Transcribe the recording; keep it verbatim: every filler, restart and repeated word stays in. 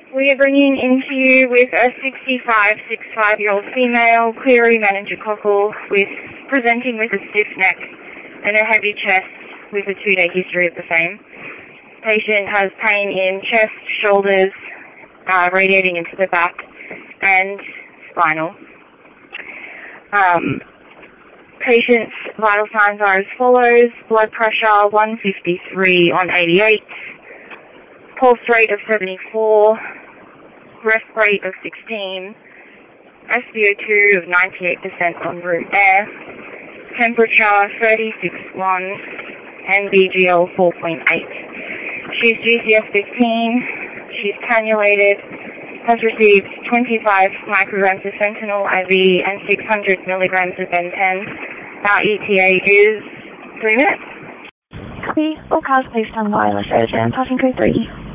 We are bringing into you with a sixty-five, sixty-five-year-old female, clearly meningococcal, with presenting with a stiff neck and a heavy chest with a two-day history of the same. Patient has pain in chest, shoulders, uh, radiating into the back, and spinal. Um, patient's vital signs are as follows: blood pressure one fifty-three on eighty-eight, pulse rate of seventy-four, rest rate of sixteen, S p O two of ninety-eight percent on room air, temperature thirty-six point one, and B G L four point eight. She's G C S fifteen, she's cannulated, has received twenty-five micrograms of fentanyl I V and six hundred milligrams of N ten. Our E T A is three minutes. Copy. All cars please stand by. Let's go to passing code three.